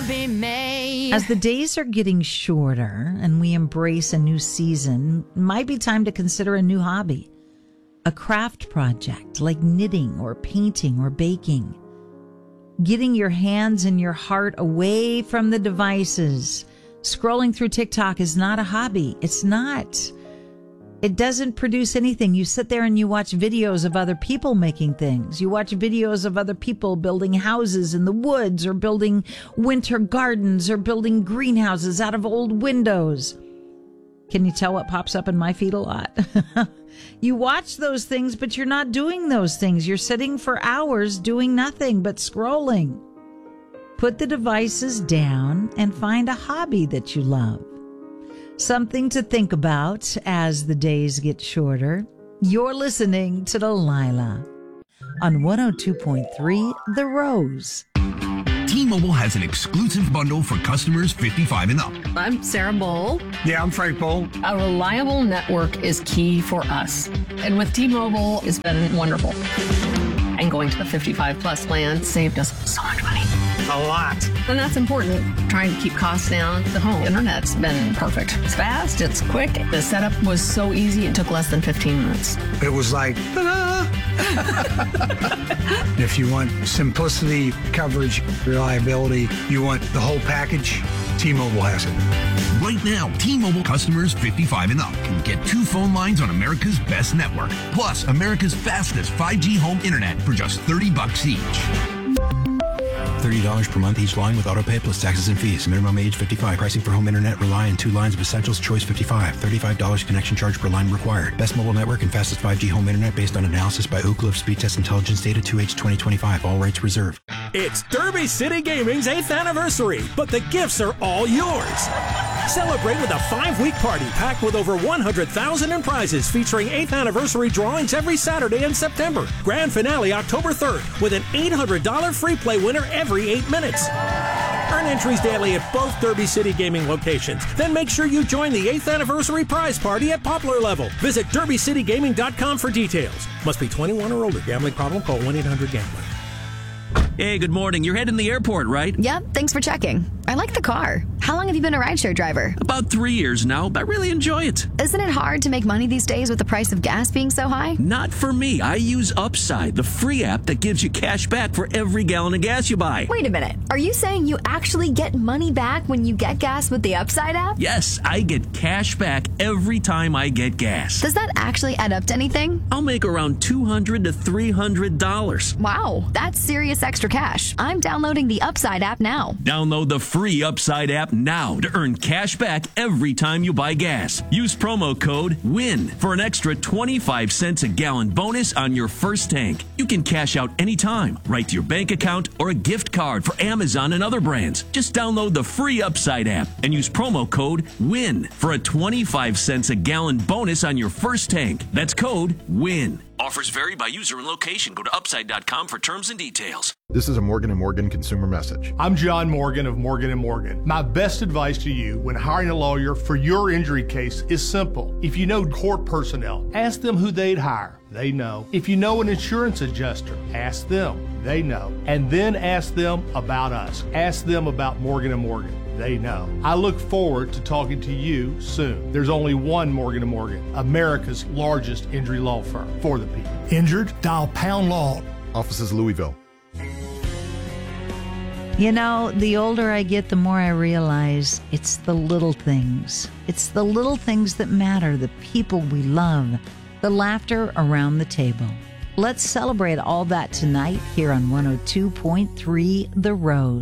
be made. As the days are getting shorter and we embrace a new season, it might be time to consider a new hobby. A craft project like knitting or painting or baking. Getting your hands and your heart away from the devices. Scrolling through TikTok is not a hobby. It's not. It doesn't produce anything. You sit there and you watch videos of other people making things. You watch videos of other people building houses in the woods or building winter gardens or building greenhouses out of old windows. Can you tell what pops up in my feed a lot? You watch those things, but you're not doing those things. You're sitting for hours doing nothing but scrolling. Put the devices down and find a hobby that you love. Something to think about as the days get shorter. You're listening to Delilah on 102.3 The Rose. T-Mobile has an exclusive bundle for customers 55 and up. I'm Sarah Bowl. Yeah, I'm Frank Bowl. A reliable network is key for us. And with T-Mobile, it's been wonderful. And going to the 55 plus plan saved us so much money. A lot. And that's important. Trying to keep costs down. The home internet's been perfect. It's fast. It's quick. The setup was so easy. It took less than 15 minutes. It was like, ta-da! If you want simplicity, coverage, reliability, you want the whole package, T-Mobile has it. Right now, T-Mobile customers 55 and up can get 2 phone lines on America's best network, plus America's fastest 5G home internet for just $30 each. $30 per month each line with autopay plus taxes and fees. Minimum age 55. Pricing for home internet rely on 2 lines of Essentials Choice 55. $35 connection charge per line required. Best mobile network and fastest 5G home internet based on analysis by Ookla of Speed Test Intelligence data 2H 2025. All rights reserved. It's Derby City Gaming's 8th anniversary, but the gifts are all yours. Celebrate with a 5-week party packed with over 100,000 in prizes featuring 8th anniversary drawings every Saturday in September. Grand finale October 3rd with an $800 free play winner every 8 minutes. Earn entries daily at both Derby City Gaming locations. Then make sure you join the 8th anniversary prize party at Poplar level. Visit derbycitygaming.com for details. Must be 21 or older. Gambling problem? Call 1-800-GAMBLER. Hey, good morning. You're heading to the airport, right? Yep, thanks for checking. I like the car. How long have you been a rideshare driver? About 3 years now, but I really enjoy it. Isn't it hard to make money these days with the price of gas being so high? Not for me. I use Upside, the free app that gives you cash back for every gallon of gas you buy. Wait a minute. Are you saying you actually get money back when you get gas with the Upside app? Yes, I get cash back every time I get gas. Does that actually add up to anything? I'll make around $200 to $300. Wow, that's serious extra cash. I'm downloading the Upside app now. Download the free Upside app now to earn cash back every time you buy gas. Use promo code WIN for an extra 25 cents a gallon bonus on your first tank. You can cash out anytime, right to your bank account or a gift card for Amazon and other brands. Just download the free Upside app and use promo code WIN for a 25 cents a gallon bonus on your first tank. That's code WIN. Offers vary by user and location. Go to upside.com for terms and details. This is a Morgan & Morgan consumer message. I'm John Morgan of Morgan & Morgan. My best advice to you when hiring a lawyer for your injury case is simple. If you know court personnel, ask them who they'd hire. They know. If you know an insurance adjuster, ask them. They know. And then ask them about us. Ask them about Morgan & Morgan. They know. I look forward to talking to you soon. There's only one Morgan & Morgan, America's largest injury law firm for the people. Injured? Dial Pound Law. Offices Louisville. You know, the older I get, the more I realize it's the little things. It's the little things that matter, the people we love, the laughter around the table. Let's celebrate all that tonight here on 102.3 The Rose.